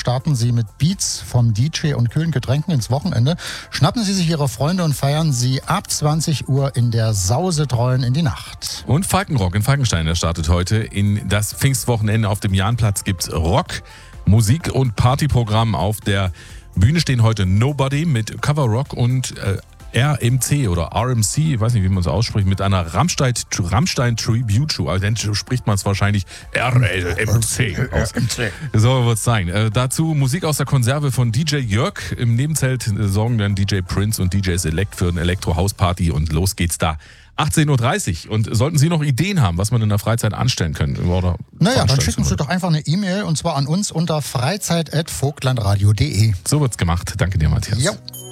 starten Sie mit Beats vom DJ und kühlen Getränken ins Wochenende. Schnappen Sie sich Ihre Freunde und feiern Sie ab 20 Uhr in der Sausetreuen in die Nacht. Und Falkenrock in Falkenstein, der startet heute. In das Pfingstwochenende auf dem Jahnplatz gibt's Rock, Musik und Partyprogramm. Auf der Bühne stehen heute Nobody mit Coverrock und RMC oder RMC, ich weiß nicht, wie man es ausspricht, mit einer Rammstein Tribute Show. Also dann spricht man es wahrscheinlich RMC aus. So wird es sein. Dazu Musik aus der Konserve von DJ Jörg. Im Nebenzelt sorgen dann DJ Prince und DJ Select für eine Elektro-House-Party und los geht's da. 18.30 Uhr. Und sollten Sie noch Ideen haben, was man in der Freizeit anstellen könnte? Oder dann schicken Sie doch einfach eine E-Mail und zwar an uns unter freizeit@vogtlandradio.de. So wird's gemacht. Danke dir, Matthias. Jo.